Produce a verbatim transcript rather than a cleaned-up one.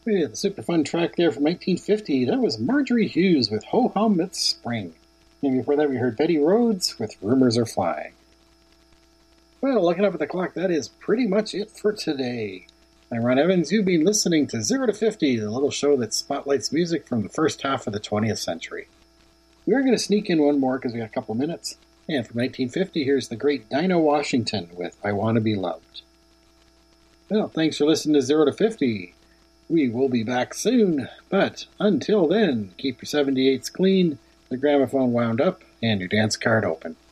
With a super fun track there from nineteen fifty, that was Marjorie Hughes with Ho Hum It's Spring. And before that we heard Betty Rhodes with Rumors Are Flying. Well, looking up at the clock, that is pretty much it for today. I'm Ron Evans. You've been listening to zero to fifty, the little show that spotlights music from the first half of the twentieth century. We are going to sneak in one more because we got a couple minutes. And from nineteen fifty, here's the great Dinah Washington with I Want to Be Loved. Well, thanks for listening to zero to fifty. We will be back soon, but until then, keep your seventy-eights clean, the gramophone wound up, and your dance card open.